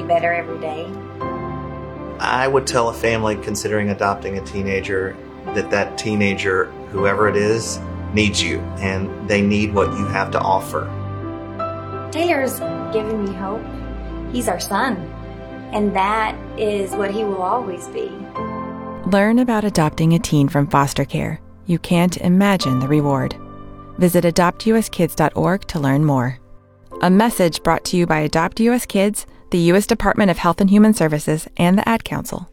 better every day. I would tell a family considering adopting a teenager that teenager, whoever it is, needs you, and they need what you have to offer. Taylor's given me hope. He's our son, and that is what he will always be. Learn about adopting a teen from foster care. You can't imagine the reward. Visit adoptuskids.org to learn more. A message brought to you by Adopt US Kids, the U.S. Department of Health and Human Services, and the Ad Council.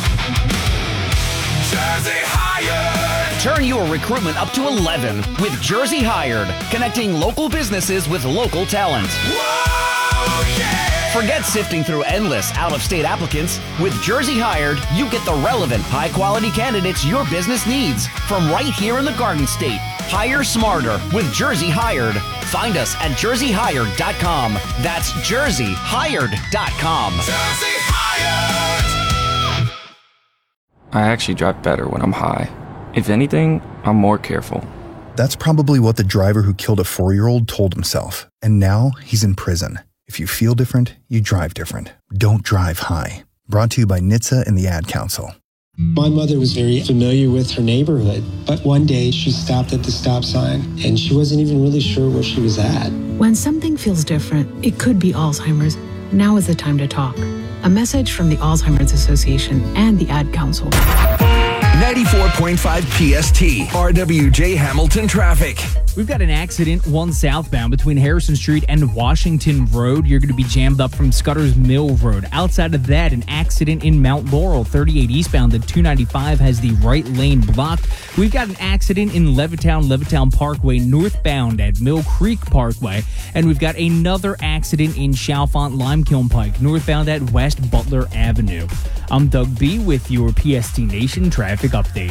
Jersey Hired! Turn your recruitment up to 11 with Jersey Hired, connecting local businesses with local talent. Whoa, yeah! Forget sifting through endless out-of-state applicants. With Jersey Hired, you get the relevant, high-quality candidates your business needs from right here in the Garden State. Hire smarter with Jersey Hired. Find us at jerseyhired.com. That's jerseyhired.com. Jersey Hired! I actually drive better when I'm high. If anything, I'm more careful. That's probably what the driver who killed a 4-year-old told himself. And now he's in prison. If you feel different, you drive different. Don't drive high. Brought to you by NHTSA and the Ad Council. My mother was very familiar with her neighborhood, but one day she stopped at the stop sign and she wasn't even really sure where she was at. When something feels different, it could be Alzheimer's. Now is the time to talk. A message from the Alzheimer's Association and the Ad Council. 94.5 PST, RWJ Hamilton traffic. We've got an accident, one southbound between Harrison Street and Washington Road. You're going to be jammed up from Scudder's Mill Road. Outside of that, an accident in Mount Laurel. 38 eastbound at 295 has the right lane blocked. We've got an accident in Levittown Parkway, northbound at Mill Creek Parkway. And we've got another accident in Chalfont Limekiln Pike, northbound at West Butler Avenue. I'm Doug B. with your PST Nation traffic update.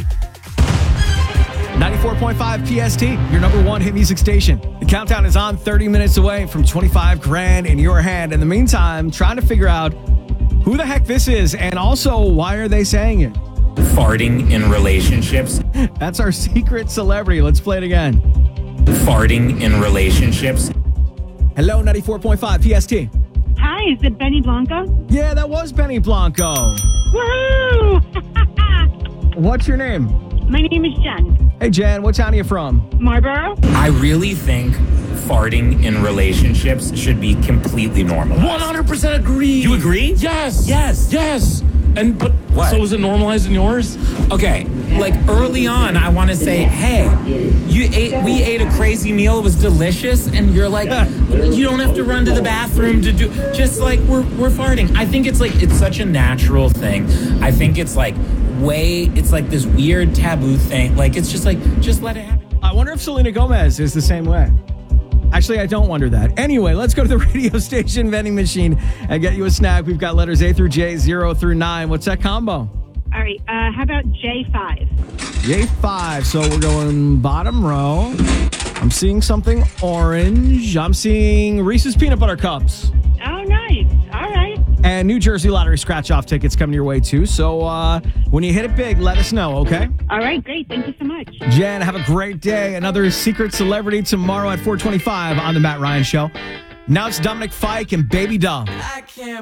94.5 PST, your number one hit music station. The countdown is on, 30 minutes away from 25 grand in your hand. In the meantime, trying to figure out who the heck this is and also why are they saying it? Farting in relationships. That's our secret celebrity. Let's play it again. Farting in relationships. Hello, 94.5 PST. Hi, is it Benny Blanco? Yeah, that was Benny Blanco. Woohoo! What's your name? My name is Jen. Hey, Jen, what town are you from? Marlboro. I really think farting in relationships should be completely normal. 100% agree. You agree? Yes. Yes. Yes. But what? So is it normalized in yours? Okay, like early on, I want to say, hey, we ate a crazy meal, it was delicious, and you're like, you don't have to run to the bathroom to do, just like we're farting. I think it's such a natural thing. I think it's like this weird taboo thing. Like it's just let it happen. I wonder if Selena Gomez is the same way. Actually, I don't wonder that. Anyway, let's go to the radio station vending machine and get you a snack. We've got letters A through J, 0 through 9. What's that combo? All right, how about J5? J5, so we're going bottom row. I'm seeing something orange. I'm seeing Reese's Peanut Butter Cups. Oh, nice. All right. And New Jersey Lottery scratch-off tickets coming your way, too. So when you hit it big, let us know, okay? All right, great. Thank you so much. Jen, have a great day. Another secret celebrity tomorrow at 4:25 on The Matt Ryan Show. Now it's Dominic Fike and Baby Doll.